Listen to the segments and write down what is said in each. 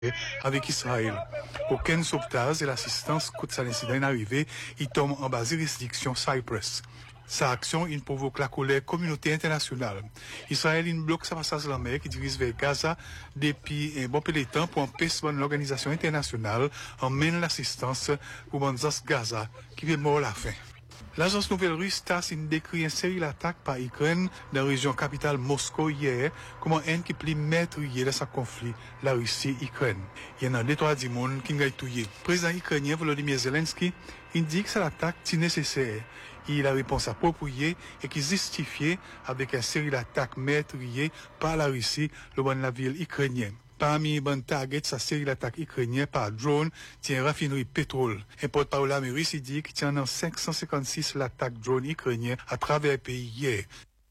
avec Israël. Aucun sauvetage et l'assistance quand ça l'incident est arrivé, il tombe en bas juridiction Cyprus. Sa action, il provoque la colère communauté internationale. Israël, il bloque sa passage de la mer qui dirige vers Gaza depuis un bon peu de temps pour empêcher l'organisation internationale emmène l'assistance pour Gaza qui veut mort la faim. L'agence nouvelle russe TASS décrit une série d'attaques par Ukraine dans la région capitale Moscou hier comme un qui plie meurtrier de ce conflit, la Russie-Ukraine. Il y en a deux, trois monde qui ont tué. Le président ukrainien Volodymyr Zelensky indique que cette attaque est nécessaire. Il a réponse appropriée et qui est justifiée avec une série d'attaques meurtriers par la Russie dans la ville ukrainienne. Parmi les targets, sa série d'attaques ukrainiennes par drone tient une raffinerie pétrole. Un porte-parole américain dit qu'il tient en 556 l'attaque drone ukrainienne à travers le pays hier.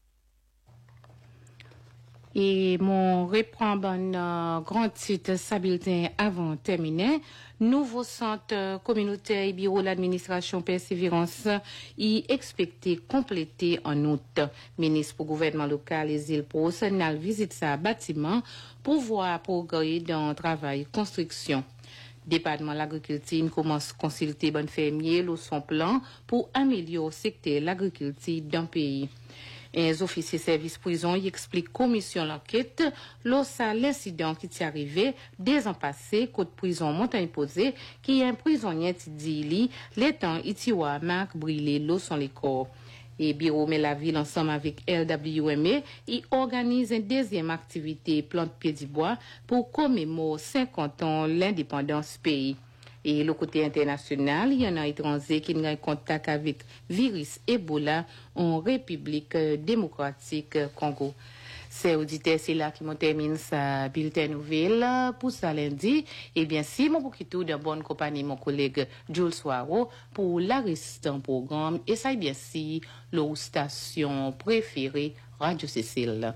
Et mon reprend grand titre stabilité avant terminé. Nouveau centre communautaire et bureau de l'administration Persévérance y expecté complété en août. Ministre pour gouvernement local et îles Pro-Sénal visite sa bâtiment pour voir progrès dans le travail construction. Département de l'agriculture commence à consulter bon fermier son plan pour améliorer le secteur de l'agriculture dans le pays. Un officier service prison y explique commission l'enquête lorsque l'incident qui est arrivé des ans passés côte prison montagne posée qui est un prisonnier qui dit les temps itiwa marque brûlé l'eau sont les corps. Et bureau met la ville ensemble avec LWMA y organise une deuxième activité plante pied du bois pour commémorer 50 ans l'indépendance pays. Et le côté international, il y en a étrangers qui ont contact avec virus Ebola en République démocratique Congo. C'est auditeur, c'est là qui m'ont terminé sa bulletin nouvelle pour ça lundi. Et bien, si mon bouquitou de bonne compagnie, mon collègue Jules Soiro pour la restant programme, et ça, bien si, leur station préférée, Radio Cécile.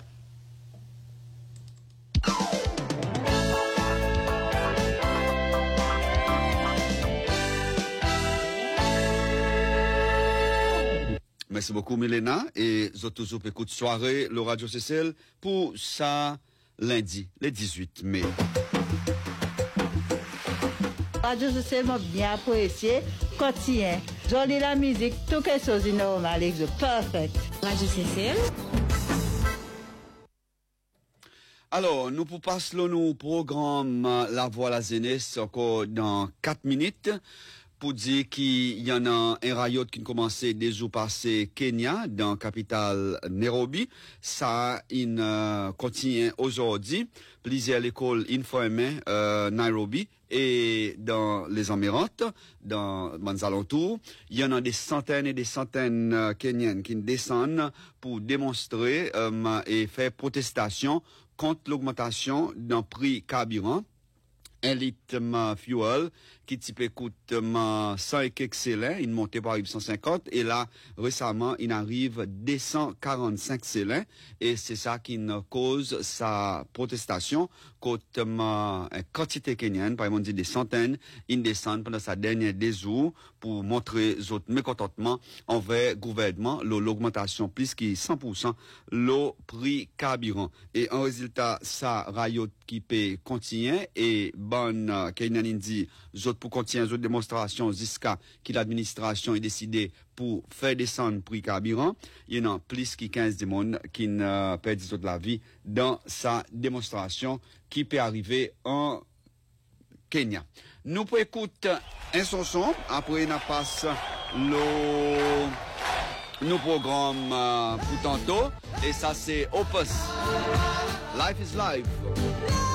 Merci beaucoup, Milena. Et vous toujours écoute soirée, le Radio CCL, pour ça, lundi, le 18 mai. Radio CCL m'a bien apprécié. Quotidien. Jolie la musique, tout quelque chose de normal, perfect. Radio CCL. Alors, nous pour passer le programme La Voix la Jeunesse encore dans 4 minutes. Pour dire qu'il y en a un riot qui a commencé des jours passés Kenya, dans la capitale Nairobi. Ça, il continue aujourd'hui. Plusieurs écoles informées Nairobi et dans les Émirats, dans les alentours. Il y en a des centaines et des centaines Kenyans qui descendent pour démontrer et faire protestation contre l'augmentation d'un prix carburant. Un litre fuel qui type coûte 100 et quelques célins, il montait par 150 et là récemment il arrive 245 célins et c'est ça qui cause sa protestation contre une quantité kenyenne, par exemple dit des centaines, ils descendent pendant sa dernière des jours pour montrer autres mécontentement envers le gouvernement l'augmentation plus qui 100% le prix carburant et en résultat ça riot qui peut continuer et bonne Kenyan dit pour continuer aux démonstrations jusqu'à que l'administration ait décidé pour faire descendre le prix carburant. Il y en a plus que 15 personnes qui perdent la vie dans sa démonstration qui peut arriver en Kenya. Nous pouvons écouter un son, après on passe nos programmes pour tantôt et ça c'est Opus. Life is life.